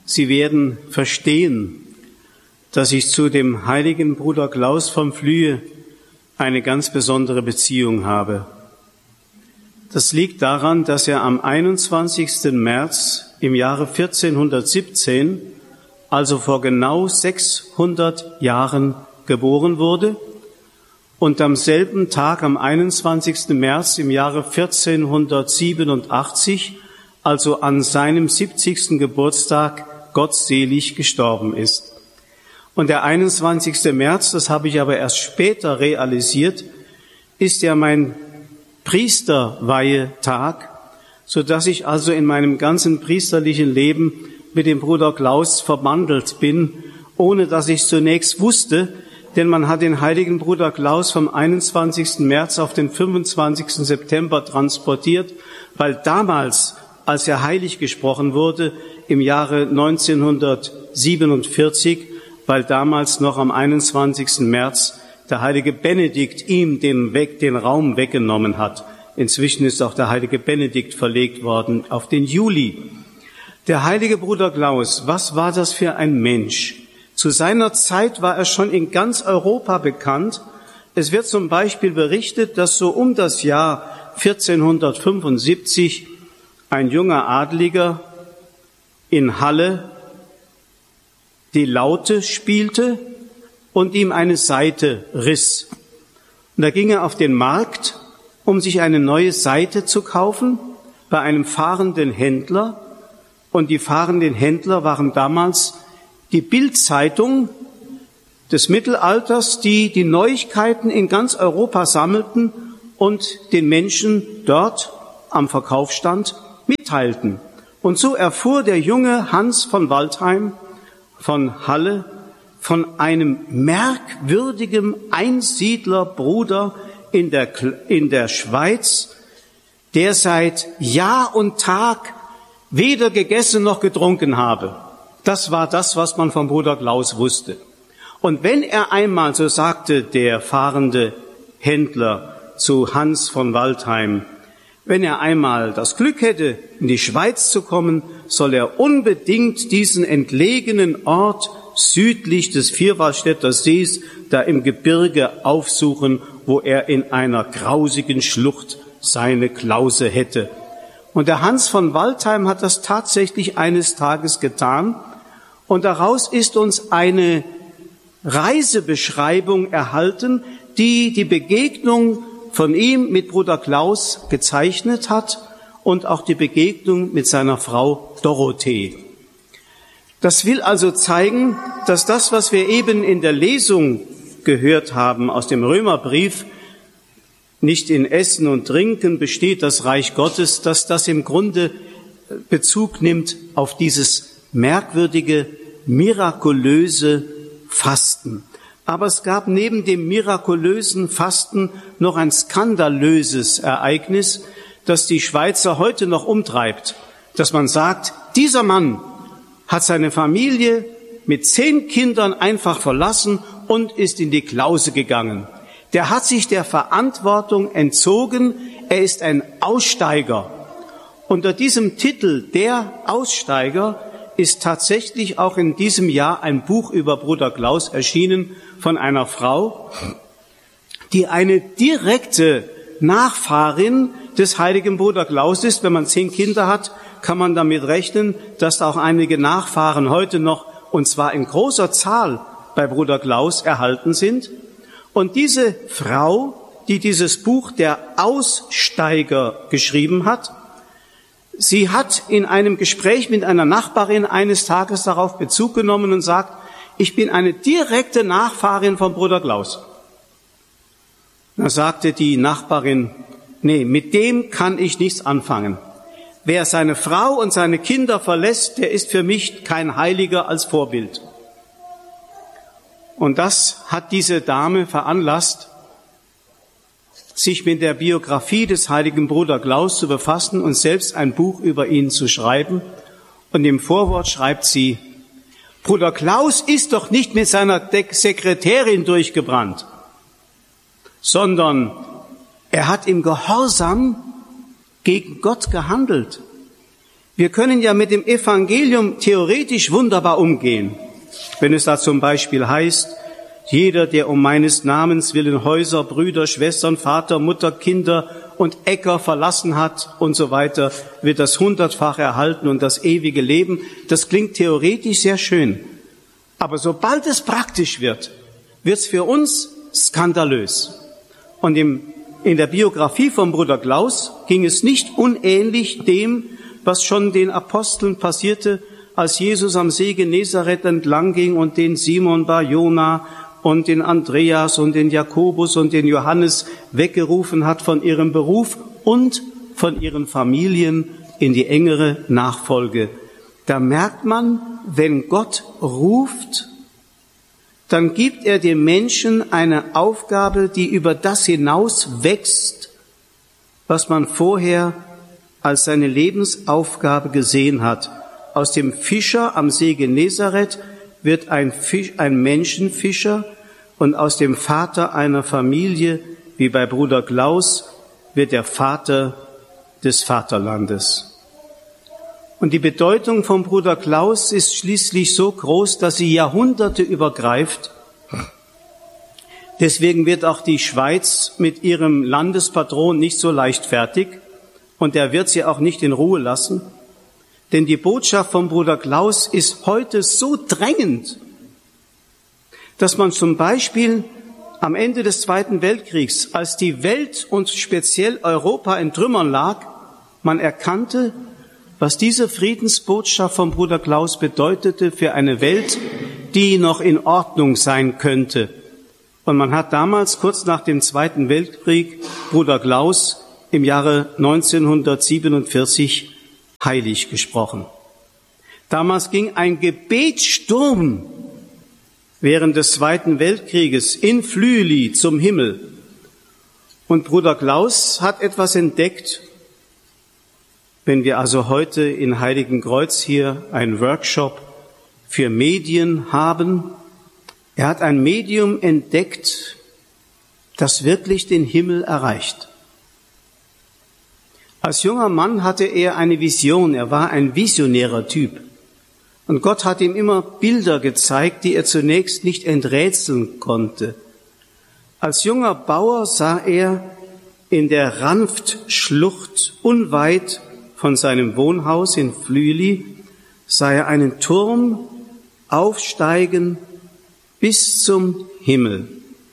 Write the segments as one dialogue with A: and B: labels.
A: Sie werden verstehen, dass ich zu dem heiligen Bruder Klaus vom Flüe eine ganz besondere Beziehung habe. Das liegt daran, dass er am 21. März im Jahre 1417, also vor genau 600 Jahren, geboren wurde und am selben Tag, am 21. März im Jahre 1487, also an seinem 70. Geburtstag, gottselig gestorben ist. Und der 21. März, das habe ich aber erst später realisiert, ist ja mein Priesterweihetag, so dass ich also in meinem ganzen priesterlichen Leben mit dem Bruder Klaus verbandelt bin, ohne dass ich es zunächst wusste, denn man hat den heiligen Bruder Klaus vom 21. März auf den 25. September transportiert, weil damals, als er heilig gesprochen wurde, im Jahre 1947, weil damals noch am 21. März der heilige Benedikt ihm den Raum weggenommen hat. Inzwischen ist auch der heilige Benedikt verlegt worden auf den Juli. Der heilige Bruder Klaus, was war das für ein Mensch? Zu seiner Zeit war er schon in ganz Europa bekannt. Es wird zum Beispiel berichtet, dass so um das Jahr 1475 ein junger Adliger in Halle die Laute spielte und ihm eine Saite riss. Und da ging er auf den Markt, um sich eine neue Saite zu kaufen, bei einem fahrenden Händler. Und die fahrenden Händler waren damals die Bildzeitung des Mittelalters, die die Neuigkeiten in ganz Europa sammelten und den Menschen dort am Verkaufsstand mitteilten. Und so erfuhr der junge Hans von Waldheim von Halle von einem merkwürdigen Einsiedlerbruder in der Schweiz, der seit Jahr und Tag weder gegessen noch getrunken habe. Das war das, was man vom Bruder Klaus wusste. Und wenn er einmal, so sagte der fahrende Händler zu Hans von Waldheim, wenn er einmal das Glück hätte, in die Schweiz zu kommen, soll er unbedingt diesen entlegenen Ort südlich des Vierwaldstätter Sees, da im Gebirge aufsuchen, wo er in einer grausigen Schlucht seine Klause hätte. Und der Hans von Waldheim hat das tatsächlich eines Tages getan. Und daraus ist uns eine Reisebeschreibung erhalten, die die Begegnung von ihm mit Bruder Klaus gezeichnet hat und auch die Begegnung mit seiner Frau Dorothee. Das will also zeigen, dass das, was wir eben in der Lesung gehört haben aus dem Römerbrief, nicht in Essen und Trinken besteht das Reich Gottes, dass das im Grunde Bezug nimmt auf dieses merkwürdige, mirakulöse Fasten. Aber es gab neben dem mirakulösen Fasten noch ein skandalöses Ereignis, das die Schweizer heute noch umtreibt, dass man sagt, dieser Mann hat seine Familie mit 10 Kindern einfach verlassen und ist in die Klause gegangen. Der hat sich der Verantwortung entzogen, er ist ein Aussteiger. Unter diesem Titel, der Aussteiger, ist tatsächlich auch in diesem Jahr ein Buch über Bruder Klaus erschienen von einer Frau, die eine direkte Nachfahrin des heiligen Bruder Klaus ist. Wenn man 10 Kinder hat, kann man damit rechnen, dass da auch einige Nachfahren heute noch, und zwar in großer Zahl, bei Bruder Klaus erhalten sind. Und diese Frau, die dieses Buch Der Aussteiger geschrieben hat, sie hat in einem Gespräch mit einer Nachbarin eines Tages darauf Bezug genommen und sagt, ich bin eine direkte Nachfahrin von Bruder Klaus. Da sagte die Nachbarin, nee, mit dem kann ich nichts anfangen. Wer seine Frau und seine Kinder verlässt, der ist für mich kein Heiliger als Vorbild. Und das hat diese Dame veranlasst, sich mit der Biografie des heiligen Bruder Klaus zu befassen und selbst ein Buch über ihn zu schreiben. Und im Vorwort schreibt sie, Bruder Klaus ist doch nicht mit seiner Sekretärin durchgebrannt, sondern er hat im Gehorsam gegen Gott gehandelt. Wir können ja mit dem Evangelium theoretisch wunderbar umgehen, wenn es da zum Beispiel heißt, jeder, der um meines Namens willen Häuser, Brüder, Schwestern, Vater, Mutter, Kinder und Äcker verlassen hat und so weiter, wird das 100-fach erhalten und das ewige Leben. Das klingt theoretisch sehr schön. Aber sobald es praktisch wird, wird's für uns skandalös. Und in der Biografie von Bruder Klaus ging es nicht unähnlich dem, was schon den Aposteln passierte, als Jesus am See Genezareth entlang ging und den Simon bar Jona und den Andreas und den Jakobus und den Johannes weggerufen hat von ihrem Beruf und von ihren Familien in die engere Nachfolge. Da merkt man, wenn Gott ruft, dann gibt er dem Menschen eine Aufgabe, die über das hinaus wächst, was man vorher als seine Lebensaufgabe gesehen hat. Aus dem Fischer am See Genezareth wird ein Menschenfischer und aus dem Vater einer Familie, wie bei Bruder Klaus, wird der Vater des Vaterlandes. Und die Bedeutung von Bruder Klaus ist schließlich so groß, dass sie Jahrhunderte übergreift. Deswegen wird auch die Schweiz mit ihrem Landespatron nicht so leichtfertig und er wird sie auch nicht in Ruhe lassen. Denn die Botschaft von Bruder Klaus ist heute so drängend, dass man zum Beispiel am Ende des Zweiten Weltkriegs, als die Welt und speziell Europa in Trümmern lag, man erkannte, was diese Friedensbotschaft von Bruder Klaus bedeutete für eine Welt, die noch in Ordnung sein könnte. Und man hat damals, kurz nach dem Zweiten Weltkrieg, Bruder Klaus im Jahre 1947 heilig gesprochen. Damals ging ein Gebetssturm während des Zweiten Weltkrieges in Flüeli zum Himmel. Und Bruder Klaus hat etwas entdeckt. Wenn wir also heute in Heiligenkreuz hier einen Workshop für Medien haben, er hat ein Medium entdeckt, das wirklich den Himmel erreicht. Als junger Mann hatte er eine Vision, er war ein visionärer Typ. Und Gott hat ihm immer Bilder gezeigt, die er zunächst nicht enträtseln konnte. Als junger Bauer sah er in der Ranftschlucht unweit von seinem Wohnhaus in Flüeli, sah er einen Turm aufsteigen bis zum Himmel.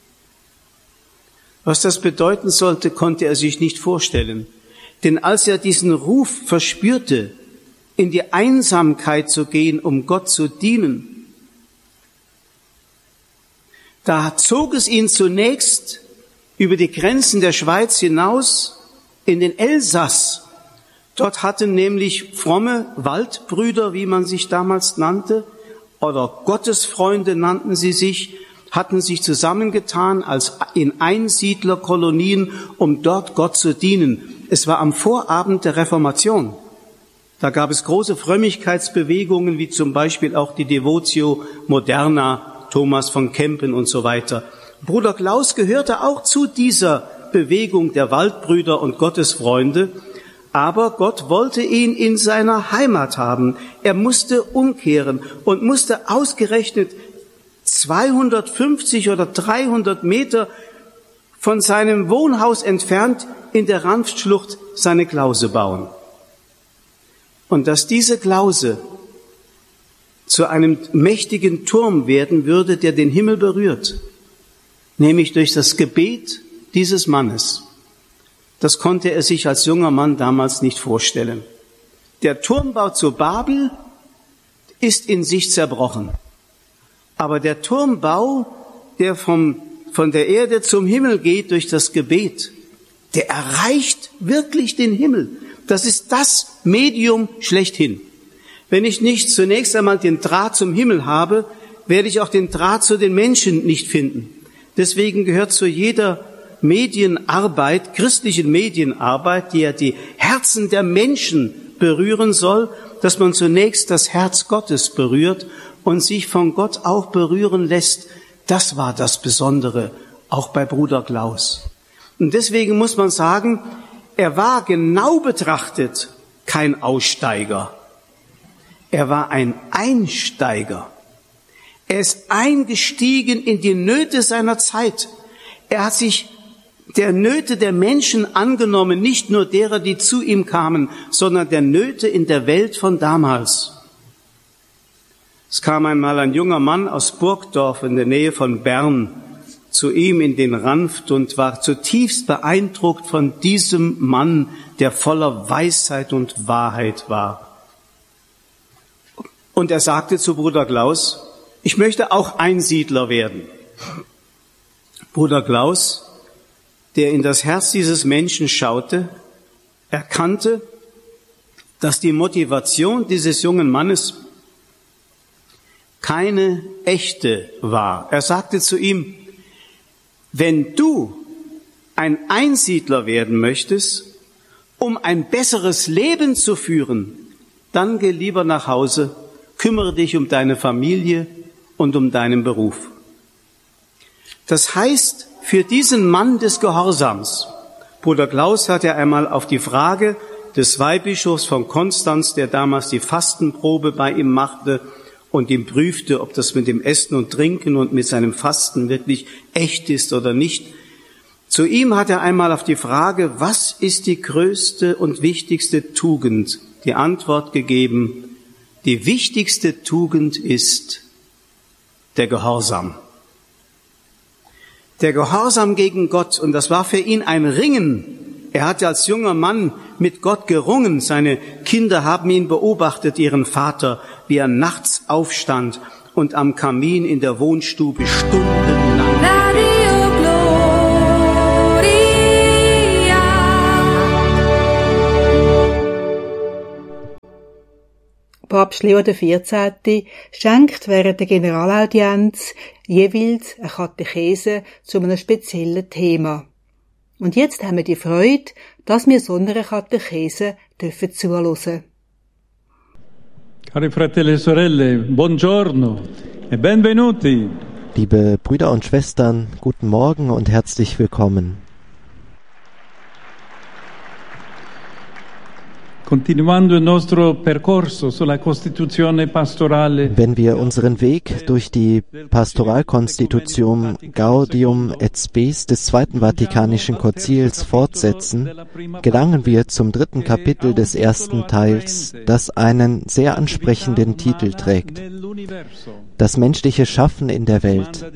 A: Was das bedeuten sollte, konnte er sich nicht vorstellen. Denn als er diesen Ruf verspürte, in die Einsamkeit zu gehen, um Gott zu dienen, da zog es ihn zunächst über die Grenzen der Schweiz hinaus in den Elsass. Dort hatten nämlich fromme Waldbrüder, wie man sich damals nannte, oder Gottesfreunde nannten sie sich, hatten sich zusammengetan als in Einsiedlerkolonien, um dort Gott zu dienen. Es war am Vorabend der Reformation. Da gab es große Frömmigkeitsbewegungen, wie zum Beispiel auch die Devotio Moderna, Thomas von Kempen und so weiter. Bruder Klaus gehörte auch zu dieser Bewegung der Waldbrüder und Gottesfreunde, aber Gott wollte ihn in seiner Heimat haben. Er musste umkehren und musste ausgerechnet 250 oder 300 Meter von seinem Wohnhaus entfernt in der Ranftschlucht seine Klause bauen. Und dass diese Klause zu einem mächtigen Turm werden würde, der den Himmel berührt, nämlich durch das Gebet dieses Mannes, das konnte er sich als junger Mann damals nicht vorstellen. Der Turmbau zu Babel ist in sich zerbrochen. Aber der Turmbau, der von der Erde zum Himmel geht durch das Gebet, der erreicht wirklich den Himmel. Das ist das Medium schlechthin. Wenn ich nicht zunächst einmal den Draht zum Himmel habe, werde ich auch den Draht zu den Menschen nicht finden. Deswegen gehört zu jeder Medienarbeit, christlichen Medienarbeit, die ja die Herzen der Menschen berühren soll, dass man zunächst das Herz Gottes berührt und sich von Gott auch berühren lässt. Das war das Besondere, auch bei Bruder Klaus. Und deswegen muss man sagen, er war genau betrachtet kein Aussteiger. Er war ein Einsteiger. Er ist eingestiegen in die Nöte seiner Zeit. Er hat sich der Nöte der Menschen angenommen, nicht nur derer, die zu ihm kamen, sondern der Nöte in der Welt von damals. Es kam einmal ein junger Mann aus Burgdorf in der Nähe von Bern zu ihm in den Ranft und war zutiefst beeindruckt von diesem Mann, der voller Weisheit und Wahrheit war. Und er sagte zu Bruder Klaus, ich möchte auch Einsiedler werden. Bruder Klaus, der in das Herz dieses Menschen schaute, erkannte, dass die Motivation dieses jungen Mannes keine echte war. Er sagte zu ihm, wenn du ein Einsiedler werden möchtest, um ein besseres Leben zu führen, dann geh lieber nach Hause, kümmere dich um deine Familie und um deinen Beruf. Das heißt, für diesen Mann des Gehorsams, Bruder Klaus hat ja einmal auf die Frage des Weihbischofs von Konstanz, der damals die Fastenprobe bei ihm machte und ihm prüfte, ob das mit dem Essen und Trinken und mit seinem Fasten wirklich echt ist oder nicht. Zu ihm hat er einmal auf die Frage, was ist die größte und wichtigste Tugend, die Antwort gegeben, die wichtigste Tugend ist der Gehorsam. Der Gehorsam gegen Gott, und das war für ihn ein Ringen. Er hatte als junger Mann mit Gott gerungen. Seine Kinder haben ihn beobachtet, ihren Vater, wie er nachts aufstand und am Kamin in der Wohnstube stundenlang
B: Papst Leo XIV. Schenkt während der Generalaudienz jeweils eine Katechese zu einem speziellen Thema. Und jetzt haben wir die Freude, dass wir so einer Katechese zuhören dürfen.
C: Cari fratelli e sorelle, buongiorno e benvenuti.
D: Liebe Brüder und Schwestern, guten Morgen und herzlich willkommen.
C: Continuando il nostro percorso sulla Costituzione pastorale.
D: Wenn wir unseren Weg durch die Pastoralkonstitution Gaudium et Spes des Zweiten Vatikanischen Konzils fortsetzen, gelangen wir zum 3. Kapitel des ersten Teils, das einen sehr ansprechenden Titel trägt: Das menschliche Schaffen in der Welt.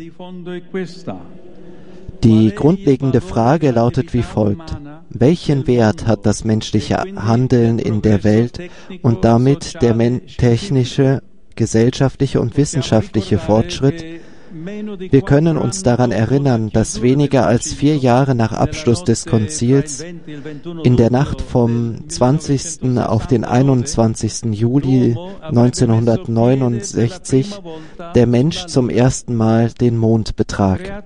D: Die grundlegende Frage lautet wie folgt: Welchen Wert hat das menschliche Handeln in der Welt und damit der technische, gesellschaftliche und wissenschaftliche Fortschritt? Wir können uns daran erinnern, dass weniger als 4 Jahre nach Abschluss des Konzils, in der Nacht vom 20. auf den 21. Juli 1969, der Mensch zum ersten Mal den Mond betrat.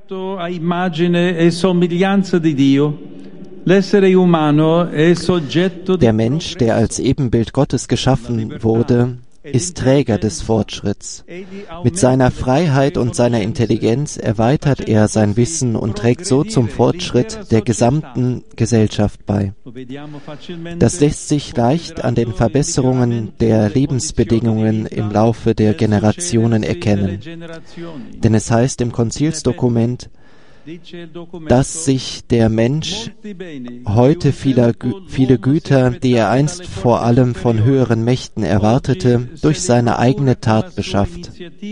D: Der Mensch, der als Ebenbild Gottes geschaffen wurde, ist Träger des Fortschritts. Mit seiner Freiheit und seiner Intelligenz erweitert er sein Wissen und trägt so zum Fortschritt der gesamten Gesellschaft bei. Das lässt sich leicht an den Verbesserungen der Lebensbedingungen im Laufe der Generationen erkennen. Denn es heißt im Konzilsdokument, dass sich der Mensch heute viele Güter, die er einst vor allem von höheren Mächten erwartete, durch seine eigene Tat beschafft.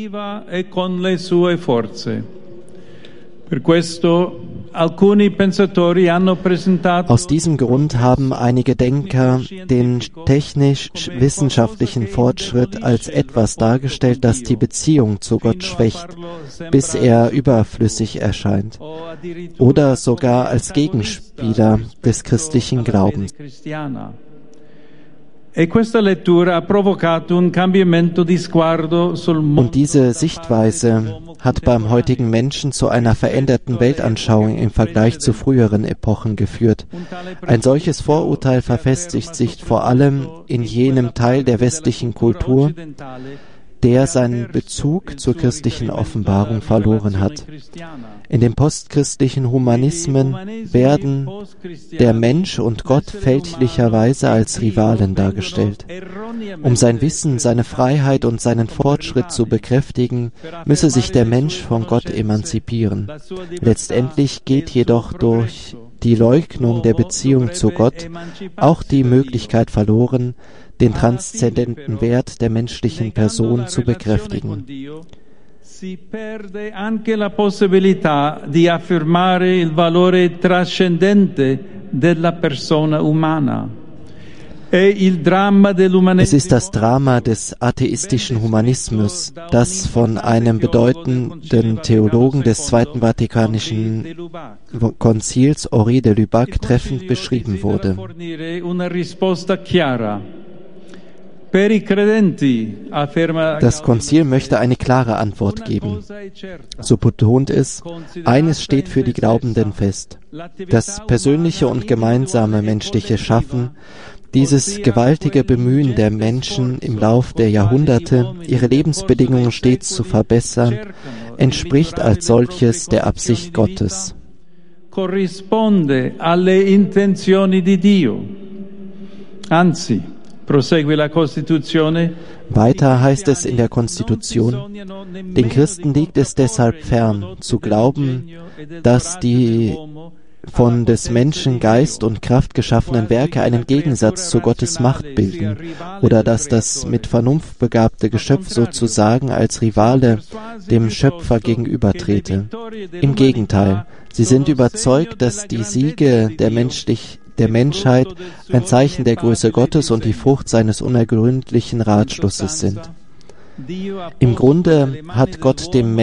D: Aus diesem Grund haben einige Denker den technisch-wissenschaftlichen Fortschritt als etwas dargestellt, das die Beziehung zu Gott schwächt, bis er überflüssig erscheint, oder sogar als Gegenspieler des christlichen Glaubens. Und diese Sichtweise hat beim heutigen Menschen zu einer veränderten Weltanschauung im Vergleich zu früheren Epochen geführt. Ein solches Vorurteil verfestigt sich vor allem in jenem Teil der westlichen Kultur, der seinen Bezug zur christlichen Offenbarung verloren hat. In den postchristlichen Humanismen werden der Mensch und Gott fälschlicherweise als Rivalen dargestellt. Um sein Wissen, seine Freiheit und seinen Fortschritt zu bekräftigen, müsse sich der Mensch von Gott emanzipieren. Letztendlich geht jedoch durch die Leugnung der Beziehung zu Gott auch die Möglichkeit verloren, den transzendenten Wert der menschlichen Person zu bekräftigen.
C: Si perde anche la possibilità di affermare il valore trascendente della persona umana.
D: Es ist das Drama des atheistischen Humanismus, das von einem bedeutenden Theologen des Zweiten Vatikanischen Konzils, Henri de Lubac, treffend beschrieben wurde. Das Konzil möchte eine klare Antwort geben. So betont es, eines steht für die Glaubenden fest: Das persönliche und gemeinsame menschliche Schaffen, dieses gewaltige Bemühen der Menschen im Lauf der Jahrhunderte, ihre Lebensbedingungen stets zu verbessern, entspricht als solches der Absicht Gottes.
C: Corrisponde alle intenzioni di Dio. Anzi, prosegue la Costituzione.
D: Weiter heißt es in der Konstitution: Den Christen liegt es deshalb fern, zu glauben, dass die von des Menschen Geist und Kraft geschaffenen Werke einen Gegensatz zu Gottes Macht bilden oder dass das mit Vernunft begabte Geschöpf sozusagen als Rivale dem Schöpfer gegenübertrete. Im Gegenteil, sie sind überzeugt, dass die Siege der Menschheit ein Zeichen der Größe Gottes und die Frucht seines unergründlichen Ratschlusses sind. Im Grunde hat Gott dem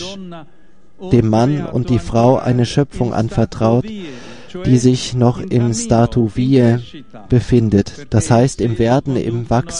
D: Mann und die Frau eine Schöpfung anvertraut, die sich noch im Statu Viae befindet, das heißt im Werden, im Wachstum